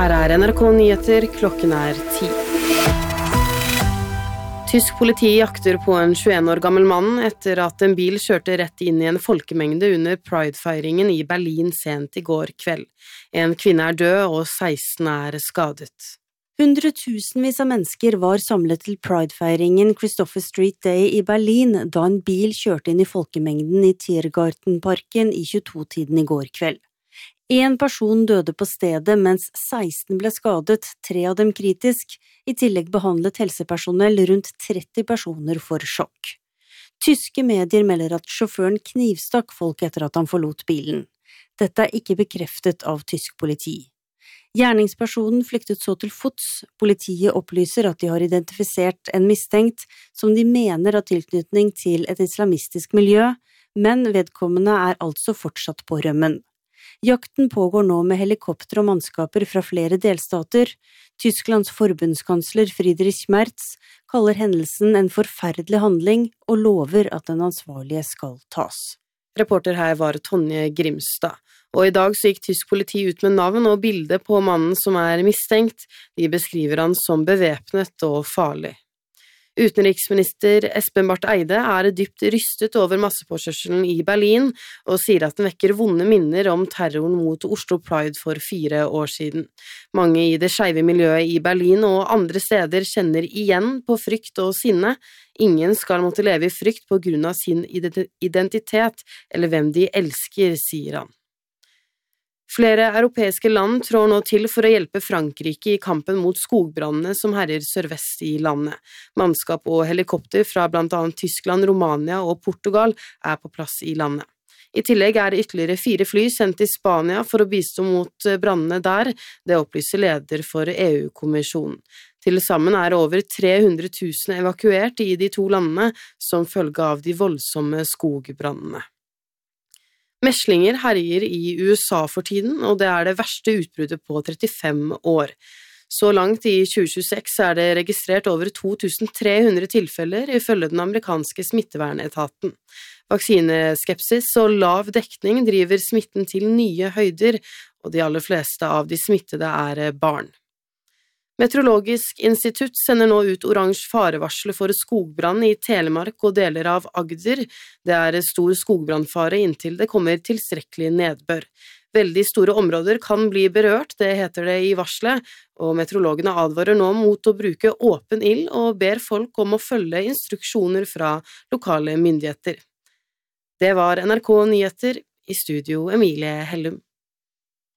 Her NRK Nyheter, klokken 10. Tysk politi jakter på en 21 år gammel mann etter at en bil kjørte rett inn i en folkemengde under Pride-feiringen i Berlin sent i går kveld. En kvinne død og 16 skadet. Hundretusenvis av mennesker var samlet til Pride-feiringen Christopher Street Day i Berlin da en bil kjørte inn i folkemengden i Tiergartenparken i 22-tiden i går kveld. En person døde på stedet, mens 16 ble skadet, 3 av dem kritisk. I tillegg behandlet helsepersonell rundt 30 personer for sjokk. Tyske medier melder at sjåføren knivstakk folk etter at han forlot bilen. Dette er ikke bekreftet av tysk politi. Gjerningspersonen flyktet så til fots. Politiet opplyser at de har identifisert en mistenkt som de mener har tilknytning til et islamistisk miljø, men vedkommende er altså fortsatt på rømmen. Jakten pågår nå med helikopter og mannskaper fra flere delstater. Tysklands forbundskansler Friedrich Merz kaller hendelsen en forferdelig handling og lover at den ansvarlige skal tas. Reporter her var Tonje Grimstad. Og i dag så gikk tysk politi ut med navn og bilde på mannen som er mistenkt. De beskriver han som bevæpnet og farlig. Utenriksminister Espen Barth Eide er dypt rystet over massepåkjørselen i Berlin og sier at den vekker vonde minner om terroren mot Oslo Pride for 4 år siden. Mange i det skeive miljøet i Berlin og andre steder kjenner igjen på frykt og sinne. Ingen skal måtte leve i frykt på grunn av sin identitet eller hvem de elsker, sier han. Flere europeiske land trår nå til for å hjelpe Frankrike i kampen mot skogbrannene som herjer sørvest i landet. Mannskap og helikopter fra blant annet Tyskland, Romania og Portugal er på plass i landet. I tillegg er ytterligere 4 fly sendt til Spania for å bistå mot brannene der, det opplyser leder for EU-kommisjonen. Til sammen er over 300 000 evakuert i de 2 landene som følge av de voldsomme skogbrannene. Meslinger herjer i USA for tiden, og det er det verste utbruddet på 35 år. Så langt i 2026 er det registrert over 2300 tilfeller ifølge den amerikanske smittevernetaten. Vaksineskepsis og lav dekning driver smitten til nye høyder, og de aller fleste av de smittede er barn. Meteorologisk institutt sender nå ut oransje farevarsler for skogbrann i Telemark og deler av Agder. Det er stor skogbrannfare inntil det kommer tilstrekkelig nedbør. Veldig store områder kan bli berørt, det heter det i varselet, og meteorologene advarer nå mot å bruke åpen ild og ber folk om å følge instruksjoner fra lokale myndigheter. Det var NRK Nyheter, i studio Emilie Hellum.